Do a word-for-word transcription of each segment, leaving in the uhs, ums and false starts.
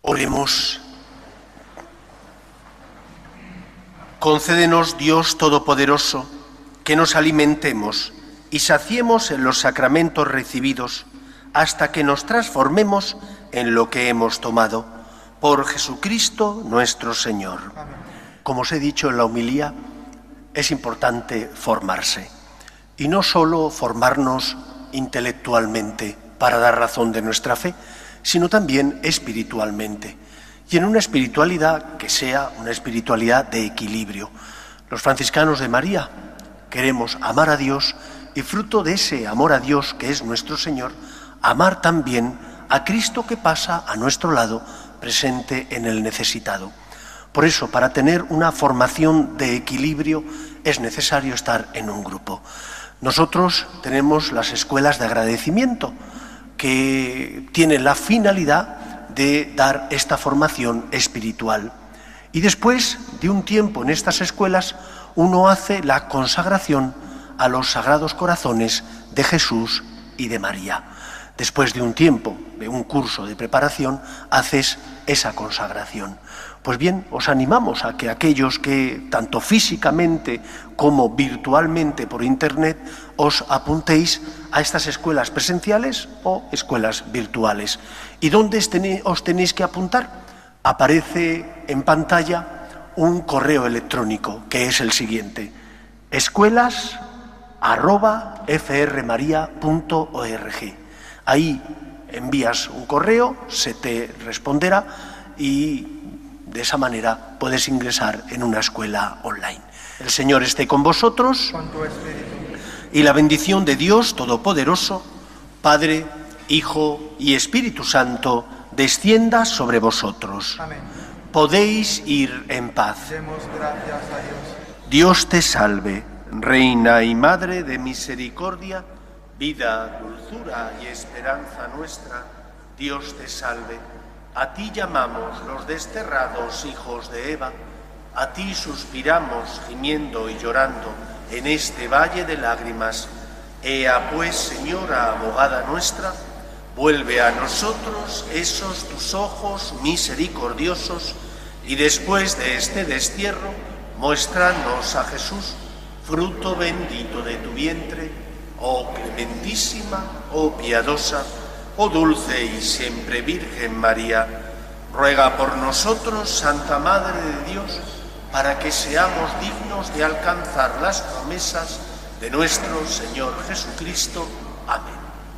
Oremos. Concédenos, Dios Todopoderoso, que nos alimentemos y saciemos en los sacramentos recibidos hasta que nos transformemos en lo que hemos tomado. Por Jesucristo nuestro Señor. Amén. Como os he dicho en la homilía, es importante formarse. Y no solo formarnos intelectualmente para dar razón de nuestra fe, sino también espiritualmente. Y en una espiritualidad que sea una espiritualidad de equilibrio. Los franciscanos de María queremos amar a Dios y fruto de ese amor a Dios que es nuestro Señor, amar también a Cristo que pasa a nuestro lado, presente en el necesitado. Por eso, para tener una formación de equilibrio es necesario estar en un grupo. Nosotros tenemos las escuelas de agradecimiento, que tienen la finalidad de dar esta formación espiritual. Y después de un tiempo en estas escuelas, uno hace la consagración a los sagrados corazones de Jesús y de María. Después de un tiempo, de un curso de preparación, haces esa consagración. Pues bien, os animamos a que aquellos que, tanto físicamente como virtualmente por internet, os apuntéis a estas escuelas presenciales o escuelas virtuales. ¿Y dónde os tenéis que apuntar? Aparece en pantalla un correo electrónico, que es el siguiente: escuelas arroba f r maria punto org. Ahí envías un correo, se te responderá y de esa manera puedes ingresar en una escuela online. El Señor esté con vosotros. Con tu espíritu. Y la bendición de Dios Todopoderoso, Padre, Hijo y Espíritu Santo, descienda sobre vosotros. Amén. Podéis ir en paz. Demos gracias a Dios. Dios te salve, Reina y Madre de misericordia, vida, dulzura y esperanza nuestra. Dios te salve. A ti llamamos los desterrados hijos de Eva, a ti suspiramos gimiendo y llorando en este valle de lágrimas. Ea pues, Señora abogada nuestra, vuelve a nosotros esos tus ojos misericordiosos y después de este destierro, muéstranos a Jesús, fruto bendito de tu vientre, oh clementísima, oh piadosa, oh dulce y siempre Virgen María. Ruega por nosotros, Santa Madre de Dios, para que seamos dignos de alcanzar las promesas de nuestro Señor Jesucristo. Amén.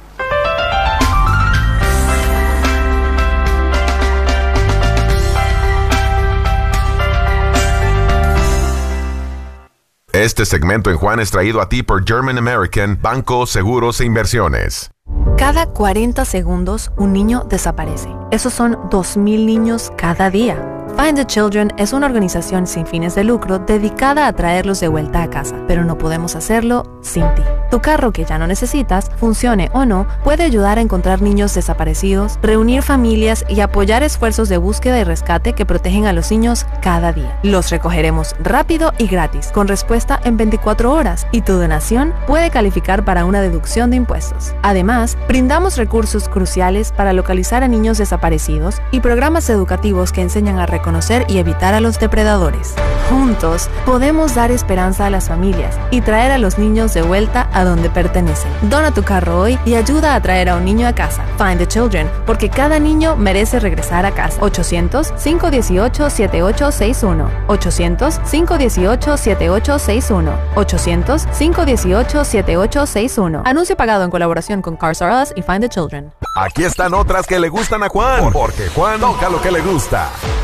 Este segmento en Juan es traído a ti por German American, Banco, Seguros e Inversiones. Cada cuarenta segundos, un niño desaparece. Esos son dos mil niños cada día. Find the Children es una organización sin fines de lucro dedicada a traerlos de vuelta a casa, pero no podemos hacerlo sin ti. Tu carro que ya no necesitas, funcione o no, puede ayudar a encontrar niños desaparecidos, reunir familias y apoyar esfuerzos de búsqueda y rescate que protegen a los niños cada día. Los recogeremos rápido y gratis, con respuesta en veinticuatro horas, y tu donación puede calificar para una deducción de impuestos. Además, brindamos recursos cruciales para localizar a niños desaparecidos y programas educativos que enseñan a reconocer y evitar a los depredadores. Juntos, podemos dar esperanza a las familias y traer a los niños de vuelta a donde pertenecen. Dona tu carro hoy y ayuda a traer a un niño a casa. Find the Children, porque cada niño merece regresar a casa. ochocientos, cinco uno ocho, siete ocho seis uno. ochocientos, cinco uno ocho, siete ocho seis uno. ochocientos, cinco uno ocho, siete ocho seis uno. Anuncio pagado en colaboración con Cars R Us y Find the Children. Aquí están otras que le gustan a Juan, porque Juan toca lo que le gusta.